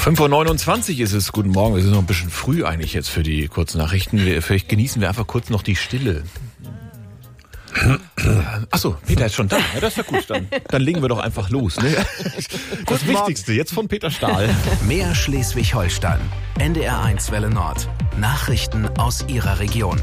5:29 Uhr ist es. Guten Morgen. Es ist noch ein bisschen früh eigentlich jetzt für die Kurznachrichten. Vielleicht genießen wir einfach kurz noch die Stille. Achso, Peter ist schon da. Ja, das ist ja gut. Dann legen wir doch einfach los. Ne? Das Wichtigste jetzt von Peter Stahl. Mehr Schleswig-Holstein. NDR1 Welle Nord. Nachrichten aus Ihrer Region.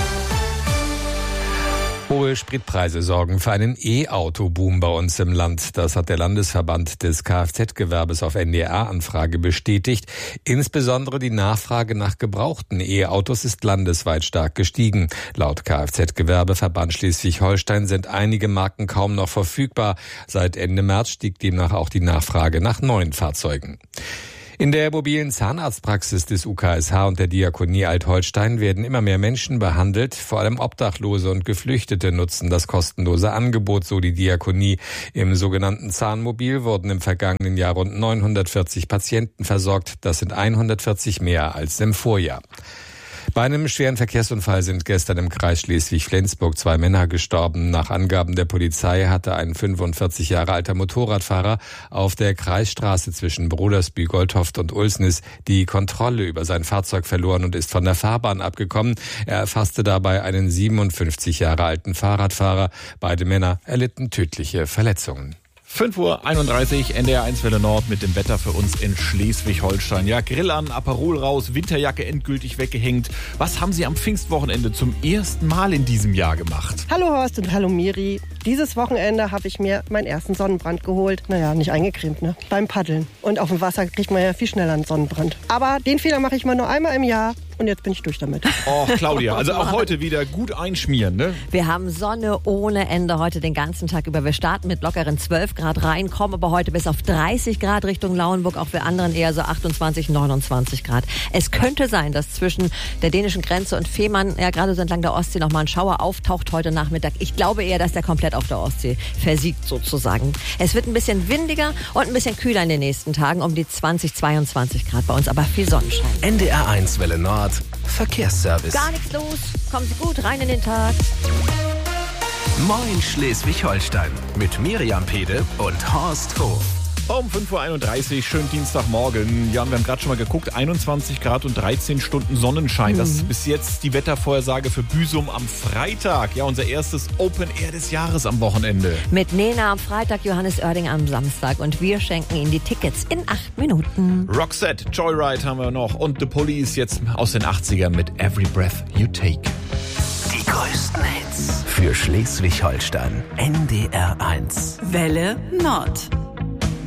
Hohe Spritpreise sorgen für einen E-Auto-Boom bei uns im Land. Das hat der Landesverband des Kfz-Gewerbes auf NDR-Anfrage bestätigt. Insbesondere die Nachfrage nach gebrauchten E-Autos ist landesweit stark gestiegen. Laut Kfz-Gewerbeverband Schleswig-Holstein sind einige Marken kaum noch verfügbar. Seit Ende März stieg demnach auch die Nachfrage nach neuen Fahrzeugen. In der mobilen Zahnarztpraxis des UKSH und der Diakonie Alt-Holstein werden immer mehr Menschen behandelt. Vor allem Obdachlose und Geflüchtete nutzen das kostenlose Angebot, so die Diakonie. Im sogenannten Zahnmobil wurden im vergangenen Jahr rund 940 Patienten versorgt. Das sind 140 mehr als im Vorjahr. Bei einem schweren Verkehrsunfall sind gestern im Kreis Schleswig-Flensburg 2 Männer gestorben. Nach Angaben der Polizei hatte ein 45 Jahre alter Motorradfahrer auf der Kreisstraße zwischen Brodersby-Goldhoft und Ulsnis die Kontrolle über sein Fahrzeug verloren und ist von der Fahrbahn abgekommen. Er erfasste dabei einen 57 Jahre alten Fahrradfahrer. Beide Männer erlitten tödliche Verletzungen. 5:31 Uhr, NDR1 Welle Nord mit dem Wetter für uns in Schleswig-Holstein. Ja, Grill an, Aperol raus, Winterjacke endgültig weggehängt. Was haben Sie am Pfingstwochenende zum ersten Mal in diesem Jahr gemacht? Hallo Horst und hallo Miri. Dieses Wochenende habe ich mir meinen ersten Sonnenbrand geholt. Naja, nicht eingecremt, ne? Beim Paddeln. Und auf dem Wasser kriegt man ja viel schneller einen Sonnenbrand. Aber den Fehler mache ich mal nur einmal im Jahr. Und jetzt bin ich durch damit. Oh, Claudia, also auch heute wieder gut einschmieren, ne? Wir haben Sonne ohne Ende heute den ganzen Tag über. Wir starten mit lockeren 12 Grad rein, kommen aber heute bis auf 30 Grad Richtung Lauenburg, auch für anderen eher so 28, 29 Grad. Es könnte sein, dass zwischen der dänischen Grenze und Fehmarn, ja gerade so entlang der Ostsee, nochmal ein Schauer auftaucht heute Nachmittag. Ich glaube eher, dass der komplett auf der Ostsee versiegt sozusagen. Es wird ein bisschen windiger und ein bisschen kühler in den nächsten Tagen, um die 20, 22 Grad bei uns, aber viel Sonnenschein. NDR1 Welle Nord. Verkehrsservice. Gar nichts los. Kommen Sie gut rein in den Tag. Moin Schleswig-Holstein mit Miriam Pede und Horst Hof. Um 5:31 Uhr, schönen Dienstagmorgen. Ja, wir haben gerade schon mal geguckt, 21 Grad und 13 Stunden Sonnenschein. Das ist bis jetzt die Wettervorhersage für Büsum am Freitag. Ja, unser erstes Open Air des Jahres am Wochenende. Mit Nena am Freitag, Johannes Oerding am Samstag. Und wir schenken Ihnen die Tickets in 8 Minuten. Roxette, Joyride haben wir noch. Und The Police jetzt aus den 80ern mit Every Breath You Take. Die größten Hits für Schleswig-Holstein. NDR1 Welle Nord.